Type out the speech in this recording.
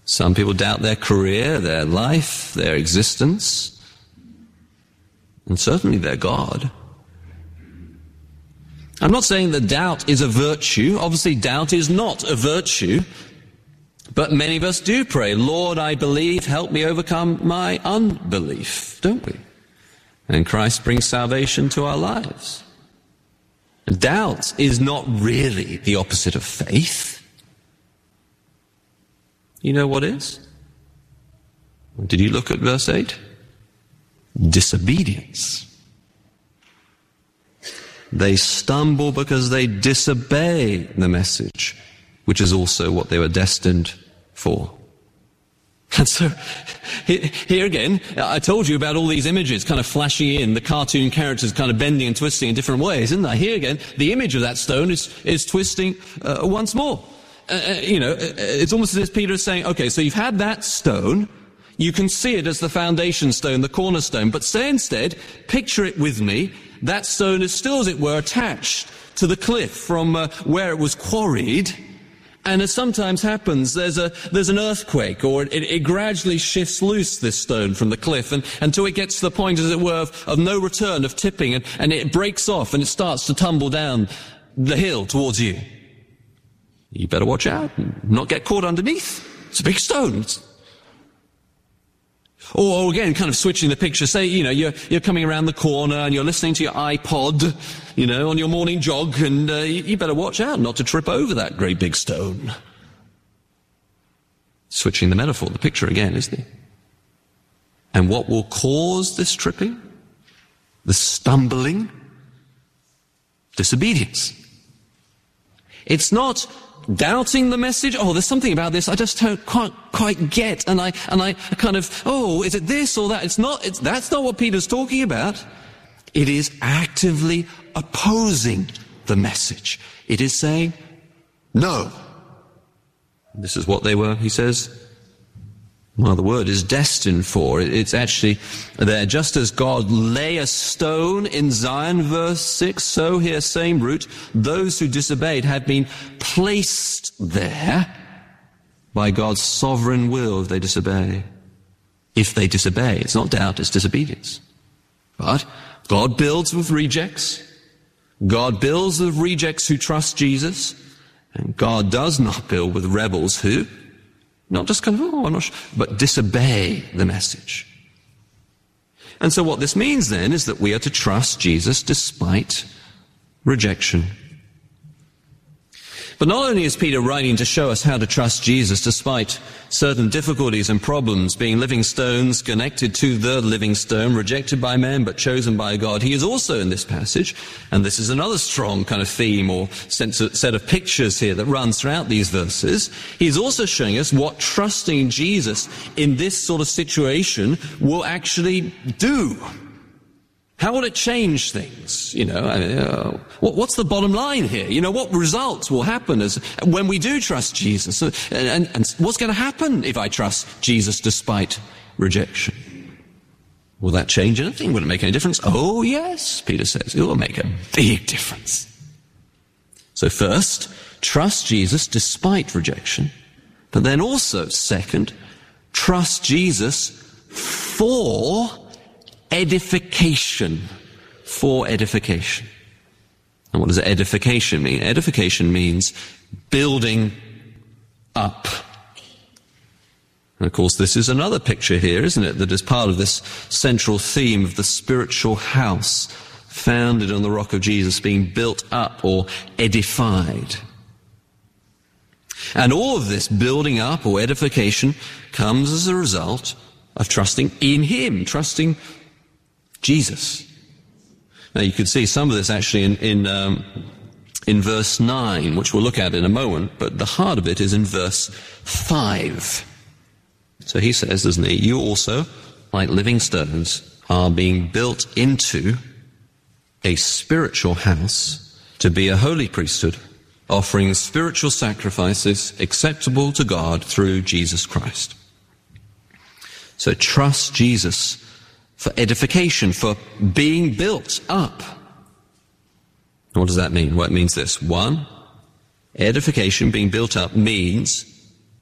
Some people doubt their career, their life, their existence, and certainly their God. I'm not saying that doubt is a virtue. Obviously, doubt is not a virtue. But many of us do pray, Lord, I believe, help me overcome my unbelief, don't we? And Christ brings salvation to our lives. And doubt is not really the opposite of faith. You know what is? Did you look at verse 8? Disobedience. They stumble because they disobey the message, which is also what they were destined for. And so, here again, I told you about all these images kind of flashing in, the cartoon characters kind of bending and twisting in different ways, isn't there? Here again, the image of that stone is twisting once more. It's almost as if Peter is saying, okay, so you've had that stone, you can see it as the foundation stone, the cornerstone, but say instead, picture it with me, that stone is still, as it were, attached to the cliff from where it was quarried. And as sometimes happens, there's an earthquake, or it gradually shifts loose, this stone, from the cliff, and until it gets to the point, as it were, of no return, of tipping, and it breaks off, and it starts to tumble down the hill towards you. You better watch out and not get caught underneath. It's a big stone. Or again, kind of switching the picture, say, you're coming around the corner and you're listening to your iPod, on your morning jog, and you better watch out not to trip over that great big stone. Switching the metaphor, the picture again, isn't it? And what will cause this tripping? The stumbling? Disobedience. It's not doubting the message. Oh, there's something about this I just don't quite get, and I kind of, is it this or that? That's not what Peter's talking about. It is actively opposing the message. It is saying, no. This is what they were, he says, the word is destined for. It's actually there. Just as God lay a stone in Zion, verse 6, so here, same root, those who disobeyed have been placed there by God's sovereign will if they disobey. If they disobey, it's not doubt, it's disobedience. But God builds with rejects. God builds with rejects who trust Jesus. And God does not build with rebels who not just kind of, I'm not sure, but disobey the message. And so what this means then is that we are to trust Jesus despite rejection. But not only is Peter writing to show us how to trust Jesus despite certain difficulties and problems, being living stones connected to the living stone, rejected by men but chosen by God, he is also in this passage, and this is another strong kind of theme or set of pictures here that runs throughout these verses, he's also showing us what trusting Jesus in this sort of situation will actually do. How will it change things? What's the bottom line here? What results will happen when we do trust Jesus? And what's going to happen if I trust Jesus despite rejection? Will that change anything? Will it make any difference? Oh, yes, Peter says. It will make a big difference. So first, trust Jesus despite rejection. But then also, second, trust Jesus for edification. For edification. And what does edification mean? Edification means building up. And of course, this is another picture here, isn't it, that is part of this central theme of the spiritual house founded on the rock of Jesus being built up or edified. And all of this building up or edification comes as a result of trusting in Him, trusting Jesus. Now you can see some of this actually in verse 9, which we'll look at in a moment, but the heart of it is in verse 5. So he says, doesn't he, you also, like living stones, are being built into a spiritual house to be a holy priesthood, offering spiritual sacrifices acceptable to God through Jesus Christ. So trust Jesus for edification, for being built up. What does that mean? Well, it means this. One, edification, being built up, means